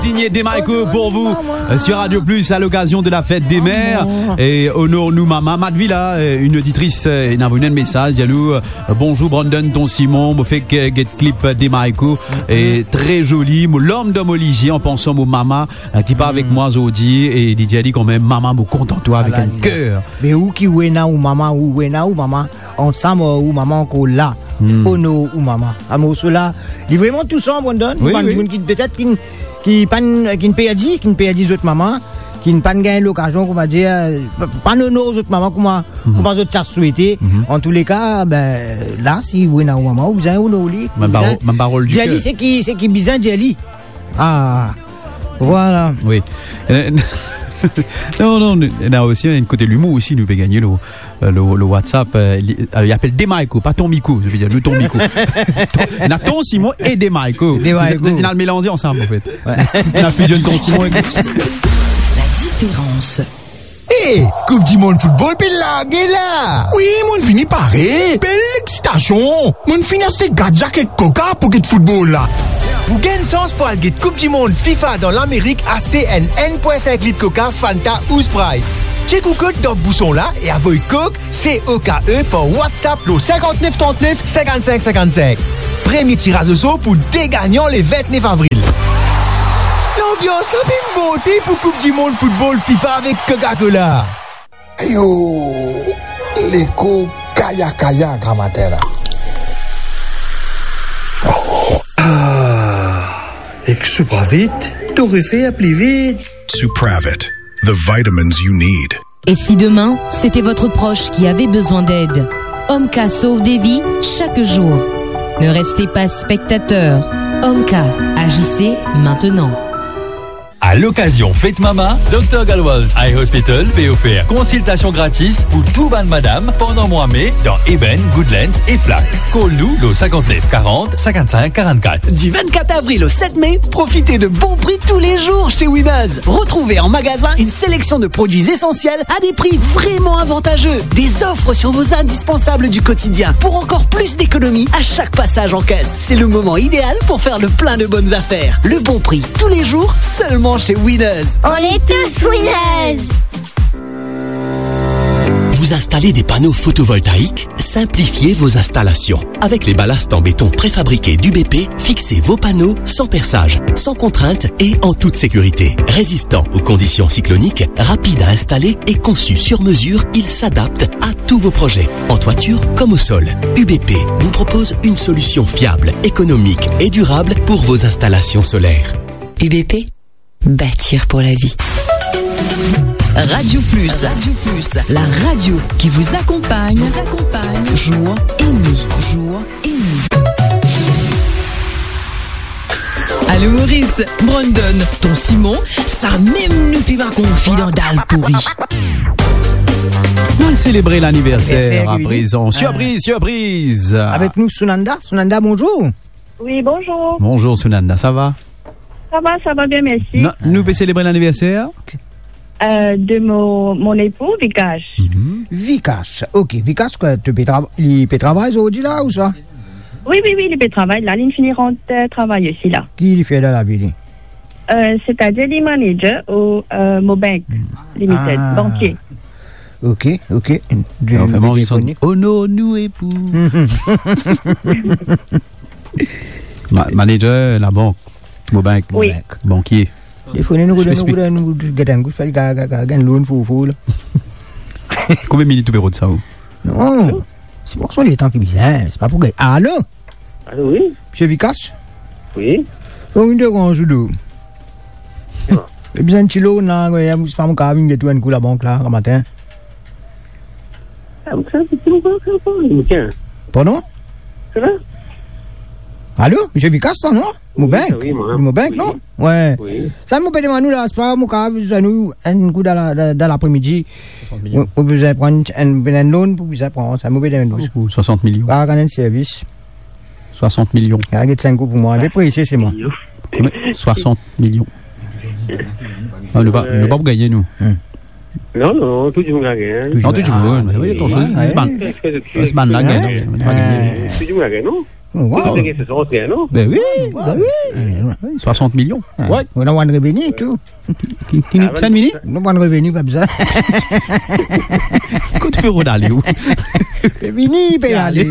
Signé Demarco pour vous sur Radio Plus à l'occasion de la fête des mères et honore nous maman Matvilla, une auditrice n'a envoyé un message dialou bonjour Brandon ton Simon me fait get clip Demarco et très joli l'homme de Moligier en pensant au maman qui part avec moi Zodi et Didier a dit quand même maman me content toi avec un cœur mais où qui wena ou maman ensemble ou maman encore là ono ou maman amour cela il vraiment touchant Brandon qui peut-être qui ne paye dit autres maman qui ne pas gagné l'occasion qu'on va dire pas nos autres maman comment autres ça souhaité en tous les cas ben là si vous na maman ou bien ou no lit ma parole du cœur c'est qui bizarre Jelly voilà oui non il y a aussi un côté l'humour aussi nous peut gagner le WhatsApp il appelle Demarco pas ton Mico je veux dire le ton Mico on a ton Simon et Demarco c'est le mélanger ensemble en fait c'est la fusion de ton Simon et la différence. Hey, Coupe du Monde Football, belle là. Oui, mon fini pareil. Belle excitation. Mon fini acheter gadget et coca pour get football là. Pour gagner chance pour aller Coupe du Monde FIFA dans l'Amérique, achetez un N.5 litre Coca, Fanta ou Sprite. Check ou code dans le bouton là et envoyez Coke, C-O-K-E par WhatsApp le 59 39 55 55. Premier tirage au sort pour des gagnants le 29 avril. L'ambiance la même beauté pour Coupe du Monde Football FIFA avec Coca-Cola. Yo, l'écho kaya gramatera. Supravit, t'aurais fait appeler vite. Supravit, the vitamins you need. Et si demain, c'était votre proche qui avait besoin d'aide? Omka sauve des vies chaque jour. Ne restez pas spectateur. Omka, agissez maintenant. À l'occasion Fête Mama, Dr Galwaz Eye Hospital peut offrir consultation gratis pour tout ban madame pendant mois mai dans Eben, Goodlands et Flac. Call-nous le 59 40 55 44. Du 24 avril au 7 mai, profitez de bons prix tous les jours chez Winners. Retrouvez en magasin une sélection de produits essentiels à des prix vraiment avantageux. Des offres sur vos indispensables du quotidien pour encore plus d'économies à chaque passage en caisse. C'est le moment idéal pour faire le plein de bonnes affaires. Le bon prix tous les jours, seulement chez Winners. On est tous Winners. Vous installez des panneaux photovoltaïques? Simplifiez vos installations. Avec les ballasts en béton préfabriqués d'UBP, fixez vos panneaux sans perçage, sans contrainte et en toute sécurité. Résistant aux conditions cycloniques, rapide à installer et conçu sur mesure, il s'adapte à tous vos projets, en toiture comme au sol. UBP vous propose une solution fiable, économique et durable pour vos installations solaires. UBP, bâtir pour la vie. Radio Plus, la radio qui vous accompagne, jour et nuit. Allô Maurice, Brandon, ton Simon, ça même nous peut pas confier dans dalle pourri. On célébrer l'anniversaire à présent. Surprise. Avec nous Sunanda, bonjour. Oui, bonjour. Bonjour Sunanda, ça va? Ça va bien, merci. Nous peut célébrer l'anniversaire de mon époux, Vikash. Vikash, ok. Vikash, il peut travailler aujourd'hui là ou ça? Oui, il peut travailler là. Il finira de travail aussi là. Qui il fait dans la ville? C'est-à-dire les managers au Mobank Limited, banquier. Ok. Oh non, nous époux. Manager, la banque. Mobank, oui. Banquier. Des fois, nous combien de minutes tu peux de ça? Non, c'est pour ça les temps qui bizarre. C'est pas pour gagner. Allô, oui. Monsieur Vikash? Oui. Donc, il est grand jour. Il besoin de chilo, là, il y a une femme qui a vu tout un coup la banque là, le matin. Pardon? C'est vrai? Allô, monsieur Vikash, ça, non? Mobank? Oui, Mobank, non? Ouais. Oui. Ça me permet de nous, là, c'est pas mon cas, nous, un coup dans l'après-midi. Vous pouvez prendre un loan pour vous prendre, ça me permet de nous. 60 millions. Pas un service. 60 millions. Il y a 5 coups pour moi. Je vais préciser, c'est moi. 60 millions. On ne va pas vous gagner, nous. Non, tout le monde gagne. Non, tout le monde. Oui, attention, c'est ban là gagne. Tout le monde gagne, non? Wow. C'est ça, c'est non? Ben oui, ben oui. 60 millions. Ouais. On a un revenu, tout. 5 minutes? On a un revenu comme ça. Quand tu peux redaler où? C'est fini, peut y aller.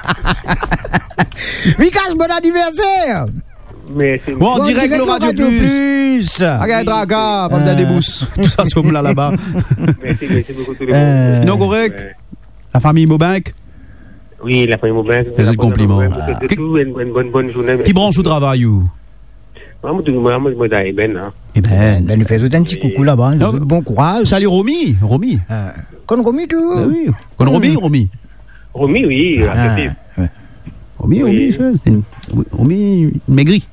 Vicas, bon anniversaire! Merci. Bon, en direct le Radio Plus. Regarde, Draga, pas besoin des bousses. Tout ça somme là-bas. Merci beaucoup tout le monde. Sinon, correct? La famille Maubank? Oui, la famille Maubank. Fais le compliment. Une bonne journée. Qui branche au travail ou? Moi, je suis Eben. Eben. Elle nous fait un petit coucou là-bas. Bon courage. Salut Romy. Romy. Con Romy, tout? Oui. Con Romy, Romy. Romy, oui. Romy, Romy maigri.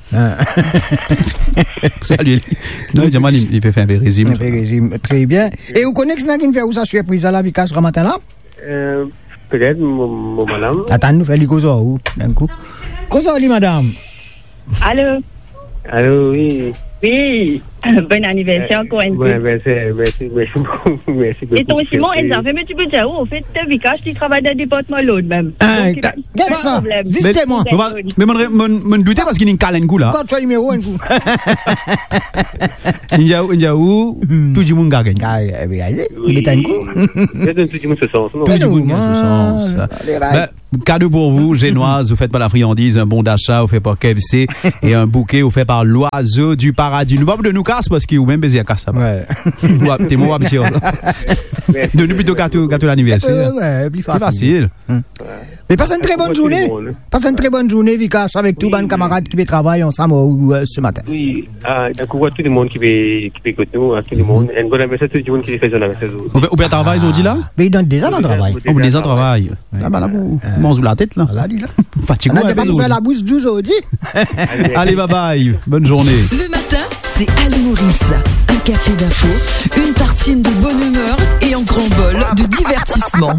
Salut. Non, il fait un régime. Un régime, très bien. Et vous connaissez qui fait où ça surprise à la Vicas ce matin là? Peut-être, mon madame. Attends, nous faisons les causes où, d'un coup. Cause où, madame? Allô? Allô, oui. Oui, bon anniversaire encore une fois. Merci beaucoup. Et ton Simon, elle a fait, mais tu peux dire, en fait, Vicas, tu travailles dans le département l'autre même. Regarde ça, visitez-moi. Mais mon douter parce qu'il y a une calène coup là. Quand tu as le numéro, un coup. Il y a où tout le monde gagne. Il est un coup. Tout le monde se sent, non? Tout le monde se sent. Cadeau pour vous, Génoise, vous faites pas la friandise, un bon d'achat, vous faites par KFC et un bouquet, vous faites par l'oiseau du paradis. Nous pas de nous casse parce qu'il ou même baiser à casse. Ouais. T'es moi petit. De nous plutôt gâteau l'anniversaire. Ouais, plus facile. Mais passe une très bonne journée. Passe une très bonne journée, Vicas, avec tous les camarades qui travaillent ensemble ce matin. Oui, un coucou à tout le monde qui écoute nous, à tout le monde. Un bon anniversaire à tout le monde qui fait son anniversaire. Ou bien travail, ils ont dit là? Mais ils donnent des ans de travail. Oh, des ans de travail. Là, vous mangez la tête là. Là, là. Fatigué. On a pas faire la bouche 12 aujourd'hui. Allez, bye bye. Bonne journée. Le matin, c'est Allô Maurice. Un café d'info, une tartine de bonne humeur et un grand bol de divertissement.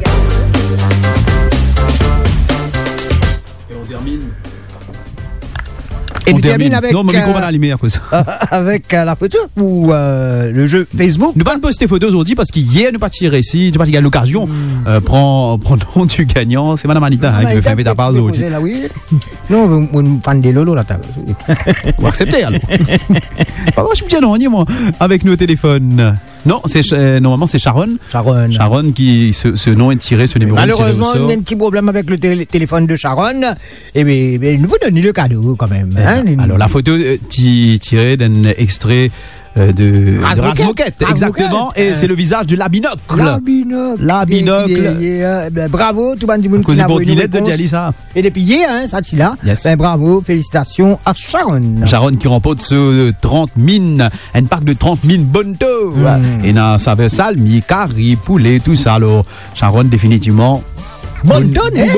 Et on termine. Et on termine avec. Non, mais on va la lumière, quoi. Avec la photo ou le jeu Facebook. Nous pas poster photos aujourd'hui parce qu'hier, nous pas tirer ici, nous pas tirer l'occasion. Prends le nom du gagnant. C'est Madame Anita qui me fait inviter à part aujourd'hui. Non, on fan des lolo là. On va accepter alors. Moi, je suis bien non, moi. Avec nos téléphones. Non, normalement c'est Sharon. Sharon qui ce nom est tiré, ce numéro. Malheureusement, on a un petit problème avec le téléphone de Sharon. Et bien, nous vous donnons le cadeau quand même. Alors la photo tirée d'un extrait de Ras Moquette, exactement, et c'est le visage de Labinocle. Bravo, tout le monde qui a envoyé une réponse. Et depuis hier, ça c'est là. Bravo, félicitations à Sharon. Sharon qui remporte ce 30 000, un parc de 30 000 bonto. Et dans sa versale, mi-carri, poulet, tout ça. Alors Sharon définitivement. Bonne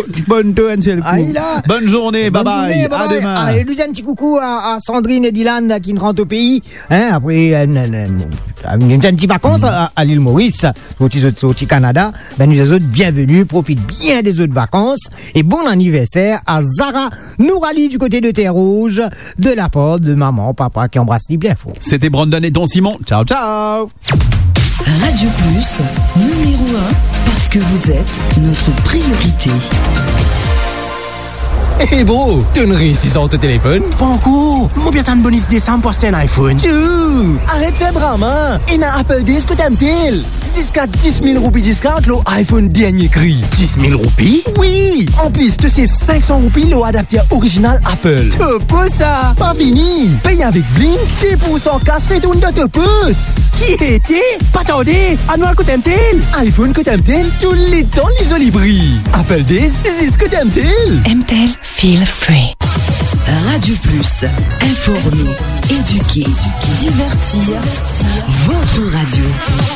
journée, bye bye, à demain. Et nous un petit coucou à Sandrine et Dylan qui rentrent au pays. Après une petite vacances à l'île Maurice, au Canada. Ben nous autres bienvenus, profite bien des autres vacances et bon anniversaire à Zara Nourali du côté de Terre Rouge, de la part de maman, papa qui embrasse bien fort. C'était Brandon et Don Simon. Ciao ciao. Radio Plus, numéro 1, parce que vous êtes notre priorité. Hey bro, tu as réussi sur ton téléphone? Pas encore. Moi bien t'as une bonne idée sans poster un iPhone. Arrête de faire drama. Et un Apple Disc que t'aimes-t-il? Jusqu'à 10 000 roupies discount, le iPhone dernier cri. 10 000 roupies? Oui. En plus, tu sais 500 roupies le adaptateur original Apple. Tu peux ça? Pas fini. Paye avec Blink, 10% casse fait une de te pousse. Qui était? Pas attendez. Annual que t'aimes-t-il? iPhone que t'aimes-t-il? Tous les temps les olibris. Apple Disc, c'est ce que t'aimes-t-il? Aime-t-elle? Feel free. Radio Plus, informer, éduquer, divertir, votre radio.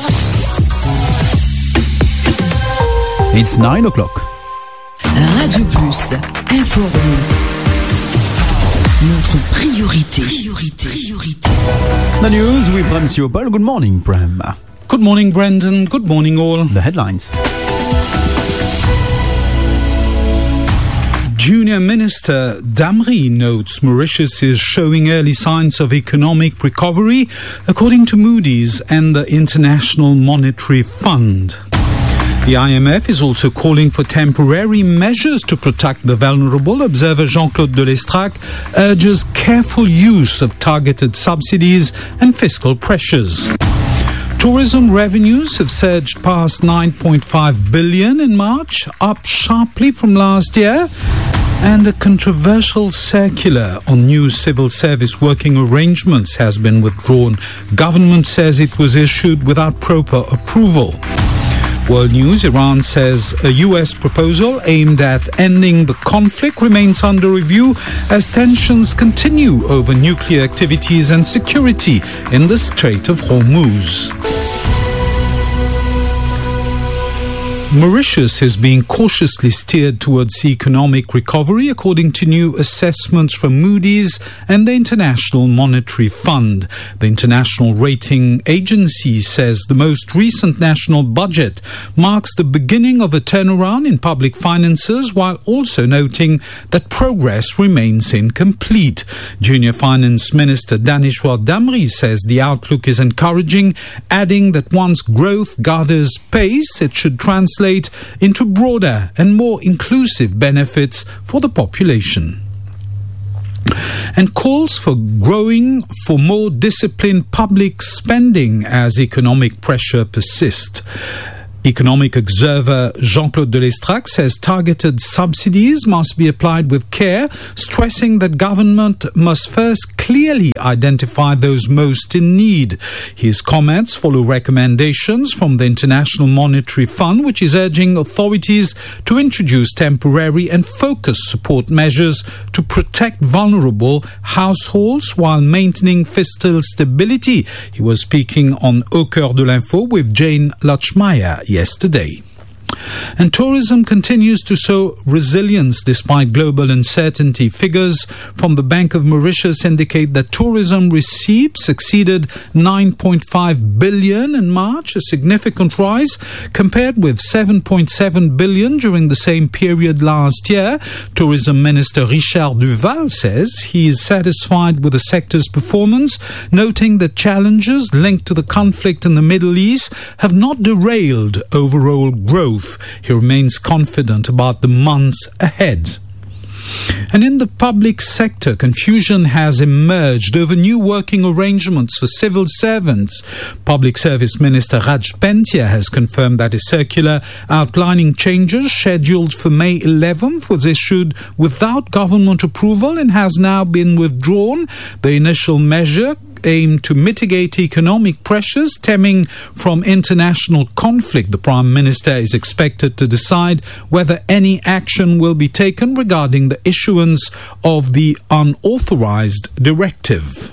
It's 9 o'clock. Radio Plus, informer. Notre priorité. The news with Bram Siopol. Good morning, Bram. Good morning, Brendan. Good morning, all. The headlines. Junior Minister Damri notes Mauritius is showing early signs of economic recovery, according to Moody's and the International Monetary Fund. The IMF is also calling for temporary measures to protect the vulnerable. Observer Jean-Claude Delestrac urges careful use of targeted subsidies and fiscal pressures. Tourism revenues have surged past 9.5 billion in March, up sharply from last year. And a controversial circular on new civil service working arrangements has been withdrawn. Government says it was issued without proper approval. World News, Iran says a US proposal aimed at ending the conflict remains under review as tensions continue over nuclear activities and security in the Strait of Hormuz. Mauritius is being cautiously steered towards economic recovery according to new assessments from Moody's and the International Monetary Fund. The international rating agency says the most recent national budget marks the beginning of a turnaround in public finances, while also noting that progress remains incomplete. Junior Finance Minister Daneshwar Damri says the outlook is encouraging, adding that once growth gathers pace, it should translate into broader and more inclusive benefits for the population. And calls for more disciplined public spending as economic pressure persists. Economic observer Jean-Claude Delestrac says targeted subsidies must be applied with care, stressing that government must first clearly identify those most in need. His comments follow recommendations from the International Monetary Fund, which is urging authorities to introduce temporary and focused support measures to protect vulnerable households while maintaining fiscal stability. He was speaking on Au Cœur de l'Info with Jane Lutschmeyer yesterday. And tourism continues to show resilience despite global uncertainty. Figures from the Bank of Mauritius indicate that tourism receipts exceeded 9.5 billion in March, a significant rise compared with 7.7 billion during the same period last year. Tourism Minister Richard Duval says he is satisfied with the sector's performance, noting that challenges linked to the conflict in the Middle East have not derailed overall growth. He remains confident about the months ahead. And in the public sector, confusion has emerged over new working arrangements for civil servants. Public Service Minister Raj Pentia has confirmed that a circular outlining changes scheduled for May 11th was issued without government approval and has now been withdrawn. The initial measure aim to mitigate economic pressures stemming from international conflict. The Prime Minister is expected to decide whether any action will be taken regarding the issuance of the unauthorized directive.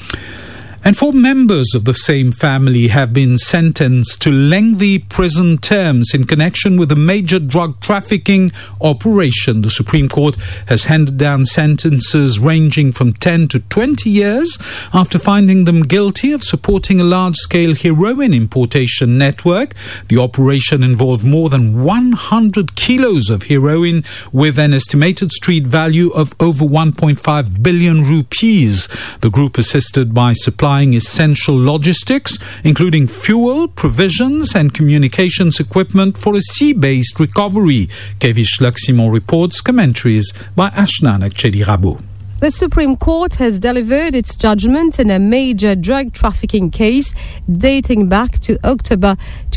And 4 members of the same family have been sentenced to lengthy prison terms in connection with a major drug trafficking operation. The Supreme Court has handed down sentences ranging from 10 to 20 years after finding them guilty of supporting a large-scale heroin importation network. The operation involved more than 100 kilos of heroin with an estimated street value of over 1.5 billion rupees. The group, assisted by supplying essential logistics, including fuel, provisions and communications equipment for a sea-based recovery. Kevish Laximon reports, commentaries by Ashnanak Chedirabu. The Supreme Court has delivered its judgment in a major drug trafficking case dating back to October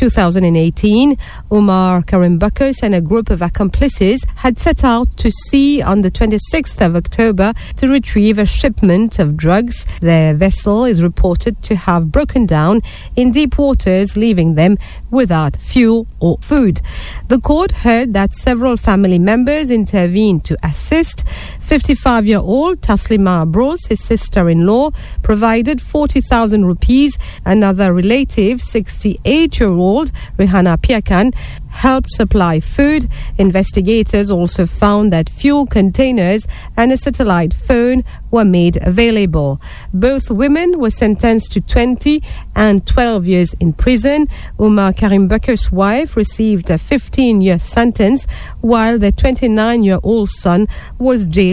2018. Omar Karim Bakus and a group of accomplices had set out to sea on the 26th of October to retrieve a shipment of drugs. Their vessel is reported to have broken down in deep waters, leaving them without fuel or food. The court heard that several family members intervened to assist. 55-year-old Taslima Abros, his sister-in-law, provided 40,000 rupees. Another relative, 68-year-old Rihana Piakan, helped supply food. Investigators also found that fuel containers and a satellite phone were made available. Both women were sentenced to 20 and 12 years in prison. Omar Karim Bakur's wife received a 15-year sentence, while their 29-year-old son was jailed for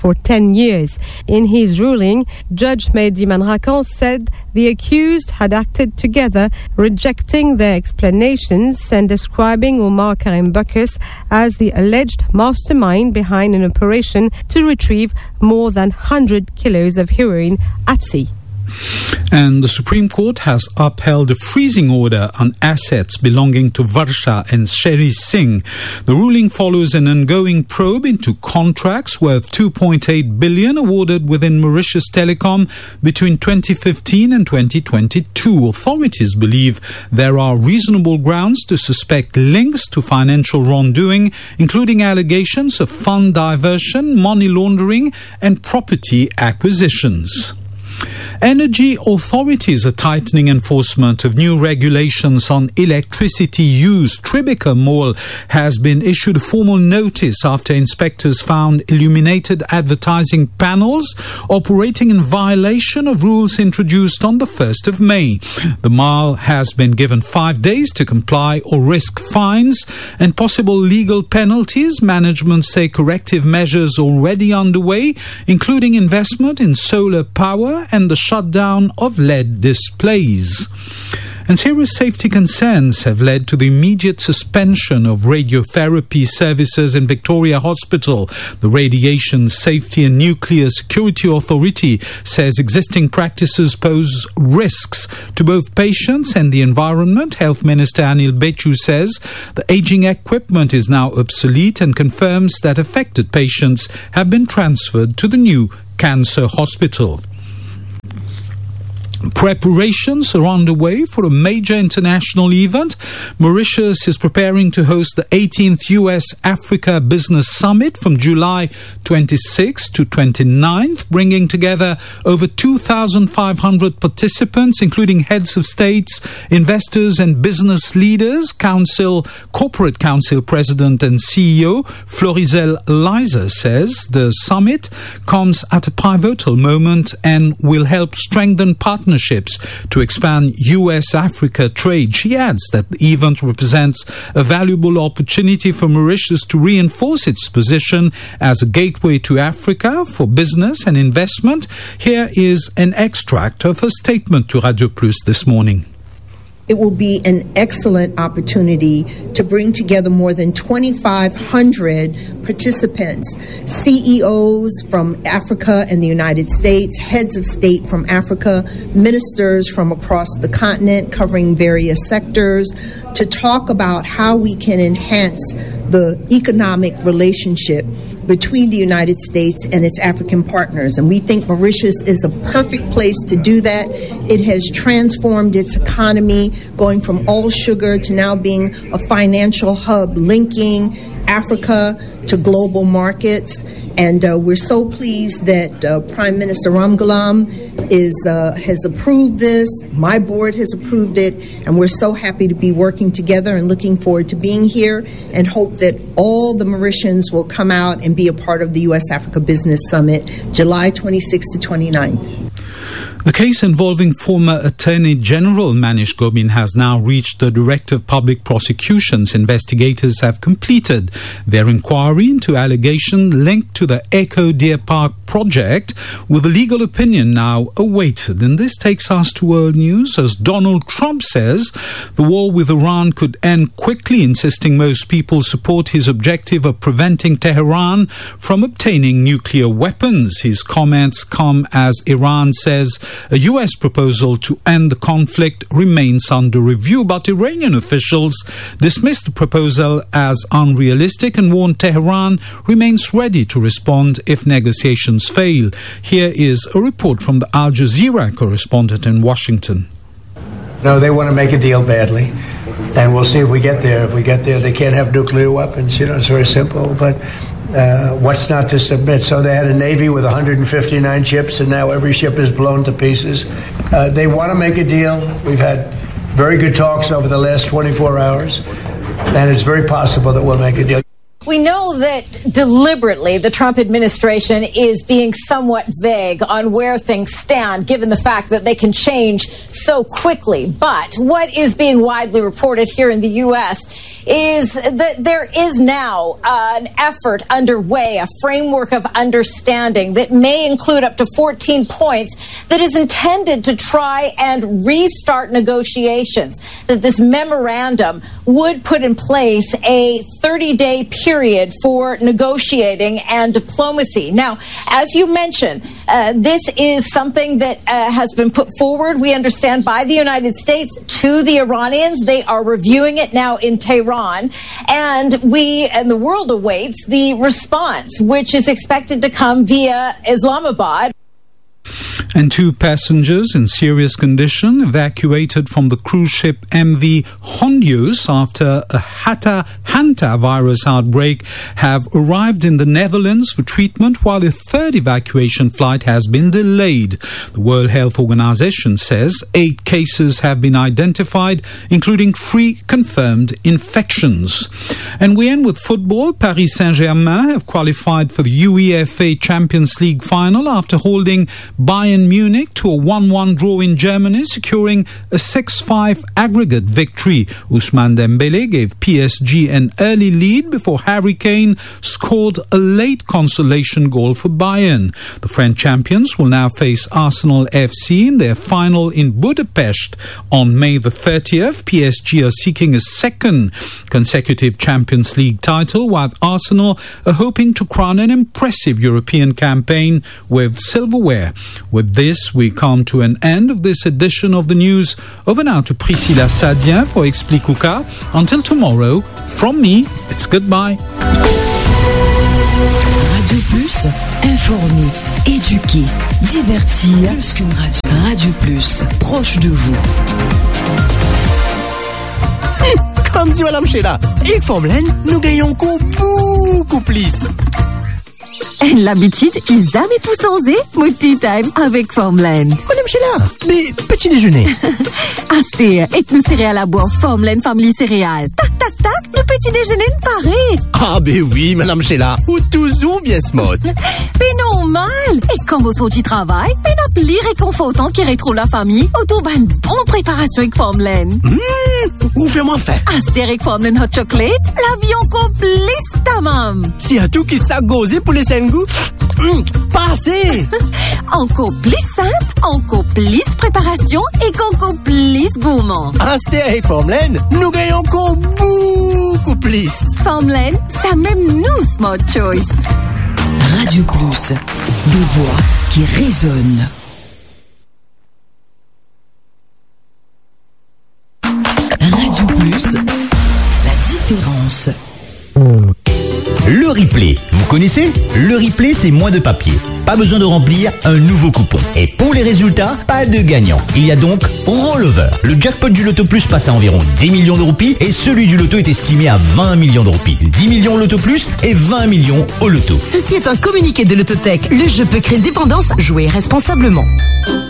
for 10 years. In his ruling, Judge Mehdi Manrakan said the accused had acted together, rejecting their explanations and describing Omar Karim Bacchus as the alleged mastermind behind an operation to retrieve more than 100 kilos of heroin at sea. And the Supreme Court has upheld a freezing order on assets belonging to Varsha and Sherry Singh. The ruling follows an ongoing probe into contracts worth 2.8 billion awarded within Mauritius Telecom between 2015 and 2022. Authorities believe there are reasonable grounds to suspect links to financial wrongdoing, including allegations of fund diversion, money laundering, and property acquisitions. Energy authorities are tightening enforcement of new regulations on electricity use. Tribeca Mall has been issued a formal notice after inspectors found illuminated advertising panels operating in violation of rules introduced on the 1st of May. The mall has been given 5 days to comply or risk fines and possible legal penalties. Management say corrective measures already underway, including investment in solar power and the shutdown of LED displays. And serious safety concerns have led to the immediate suspension of radiotherapy services in Victoria Hospital. The Radiation Safety and Nuclear Security Authority says existing practices pose risks to both patients and the environment. Health Minister Anil Bechu says the aging equipment is now obsolete and confirms that affected patients have been transferred to the new cancer hospital. Preparations are underway for a major international event. Mauritius is preparing to host the 18th US-Africa Business Summit from July 26th to 29th, bringing together over 2,500 participants, including heads of states, investors and business leaders. Corporate Council President and CEO Florizel Liza says the summit comes at a pivotal moment and will help strengthen partnerships to expand US-Africa trade. She adds that the event represents a valuable opportunity for Mauritius to reinforce its position as a gateway to Africa for business and investment. Here is an extract of her statement to Radio Plus this morning. It will be an excellent opportunity to bring together more than 2,500 participants, CEOs from Africa and the United States, heads of state from Africa, ministers from across the continent covering various sectors, to talk about how we can enhance the economic relationship between the United States and its African partners. And we think Mauritius is a perfect place to do that. It has transformed its economy, going from all sugar to now being a financial hub, linking Africa to global markets. And we're so pleased that Prime Minister Ramgoolam has approved this. My board has approved it. And we're so happy to be working together and looking forward to being here and hope that all the Mauritians will come out and be a part of the U.S.-Africa Business Summit, July 26th to 29th. The case involving former Attorney General Manish Gobin has now reached the Director of Public Prosecutions. Investigators have completed their inquiry into allegations linked to the Echo Deer Park project, with a legal opinion now awaited. And this takes us to world news, as Donald Trump says the war with Iran could end quickly, insisting most people support his objective of preventing Tehran from obtaining nuclear weapons. His comments come as Iran says a U.S. proposal to end the conflict remains under review, but Iranian officials dismissed the proposal as unrealistic and warned Tehran remains ready to respond if negotiations fail. Here is a report from the Al Jazeera correspondent in Washington. No, they want to make a deal badly, and we'll see if we get there. If we get there, they can't have nuclear weapons. It's very simple, but what's not to submit? So they had a Navy with 159 ships, and now every ship is blown to pieces. They want to make a deal. We've had very good talks over the last 24 hours, and it's very possible that we'll make a deal. We know that deliberately the Trump administration is being somewhat vague on where things stand, given the fact that they can change so quickly. But what is being widely reported here in the U.S. is that there is now an effort underway, a framework of understanding that may include up to 14 points that is intended to try and restart negotiations. That this memorandum would put in place a 30-day period for negotiating and diplomacy. Now, as you mentioned, this is something that has been put forward, we understand, by the United States to the Iranians. They are reviewing it now in Tehran, and the world awaits the response, which is expected to come via Islamabad. And 2 passengers in serious condition evacuated from the cruise ship MV Hondius after a Hanta virus outbreak have arrived in the Netherlands for treatment, while a 3rd evacuation flight has been delayed. The World Health Organization says 8 cases have been identified, including 3 confirmed infections. And we end with football. Paris Saint-Germain have qualified for the UEFA Champions League final after holding Bayern Munich to a 1-1 draw in Germany, securing a 6-5 aggregate victory. Ousmane Dembele gave PSG an early lead before Harry Kane scored a late consolation goal for Bayern. The French champions will now face Arsenal FC in their final in Budapest on May the 30th. PSG are seeking a 2nd consecutive Champions League title, while Arsenal are hoping to crown an impressive European campaign with silverware. With this, we come to an end of this edition of the news. Over now to Priscilla Sadien for Explicuca. Until tomorrow, from me, it's goodbye. Radio Plus, informer, éduquer, divertir, plus qu'une radio. Radio Plus, proche de vous. Comme dit Madame Sheila, avec Formulaine, nous gagnons beaucoup plus. L'habitude, ils aiment pousser mon tea time avec Formland. Madame Sheila, mais petit déjeuner. Asté, et nous céréales à boire Formland Family Céréales. Tac, tac, tac, le petit déjeuner ne paraît. Ah, ben oui, Madame Sheila, ou toujours bien smart. Mais normal. Et comme au sorti travail, mais n'a plus réconfortant qui retrouve la famille autour d'une bonne préparation avec Formland. Ou fais-moi faire. Asté avec Formland Hot Chocolate, la vie encore plus tamam. Si à tout qui s'a gosé pour les Sengu, passez. Encore plus simple, encore plus préparation et encore plus gourmand. Asté avec Formland, nous gagnons encore beaucoup plus. Formland, ça même nous Smart Choice. Radio Plus, des voix qui résonnent. Radio Plus, la différence. Le replay, vous connaissez? Le replay, c'est moins de papier. Pas besoin de remplir un nouveau coupon. Et pour les résultats, pas de gagnant. Il y a donc rollover. Le jackpot du Loto Plus passe à environ 10 millions de roupies et celui du Loto est estimé à 20 millions de roupies. 10 millions au Loto Plus et 20 millions au Loto. Ceci est un communiqué de l'Autotech. Le jeu peut créer dépendance. Jouez responsablement.